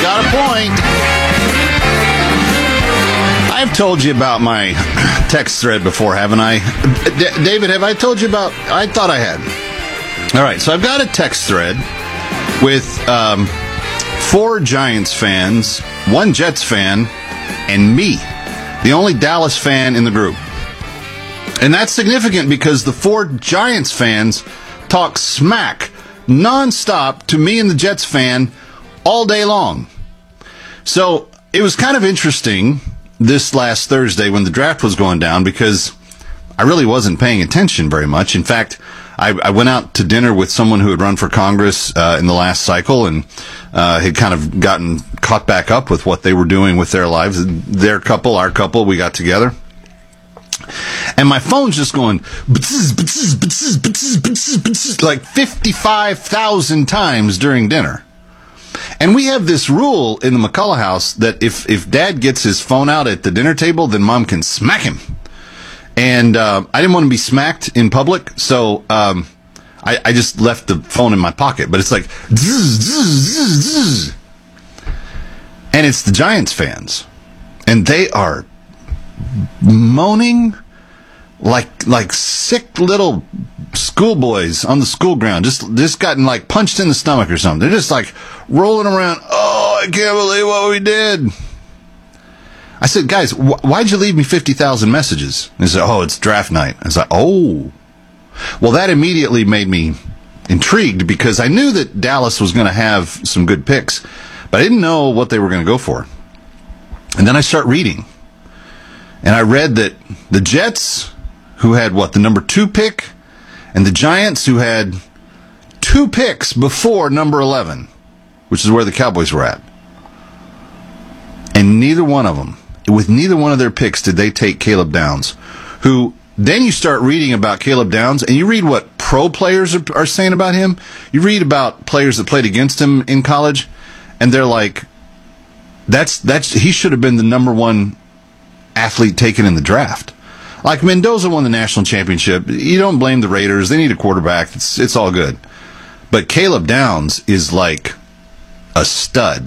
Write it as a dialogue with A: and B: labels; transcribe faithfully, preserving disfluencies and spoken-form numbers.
A: got a point. I've told you about my text thread before, haven't I? D- David, have I told you about... I thought I had. All right, so I've got a text thread with um, four Giants fans, one Jets fan, and me, the only Dallas fan in the group. And that's significant because the four Giants fans talk smack nonstop to me and the Jets fan all day long. So it was kind of interesting this last Thursday when the draft was going down because I really wasn't paying attention very much. In fact, I, I went out to dinner with someone who had run for Congress uh, in the last cycle and uh, had kind of gotten caught back up with what they were doing with their lives. Their couple, our couple, we got together. And my phone's just going bzz, bzz, bzz, bzz, bzz, bzz, like fifty-five thousand times during dinner. And we have this rule in the McCullough house that if, if Dad gets his phone out at the dinner table, then Mom can smack him. And uh, I didn't want to be smacked in public, so um, I, I just left the phone in my pocket. But it's like zzz, zzz, zzz, zzz. And it's the Giants fans. And they are moaning like like sick little schoolboys on the school ground, just just gotten like punched in the stomach or something. They're just like rolling around. Oh, I can't believe what we did. I said, guys, wh- why'd you leave me fifty thousand messages? And they said, oh, it's draft night. I was like, oh. Well, that immediately made me intrigued because I knew that Dallas was going to have some good picks, but I didn't know what they were going to go for. And then I start reading. And I read that the Jets, who had, what, the number two pick, and the Giants, who had two picks before number eleven, which is where the Cowboys were at. And neither one of them, with neither one of their picks, did they take Caleb Downs, who then you start reading about Caleb Downs, and you read what pro players are, are saying about him. You read about players that played against him in college, and they're like, that's that's he should have been the number one athlete taken in the draft. Like Mendoza won the national championship. You don't blame the Raiders. They need a quarterback. It's it's all good. But Caleb Downs is like a stud.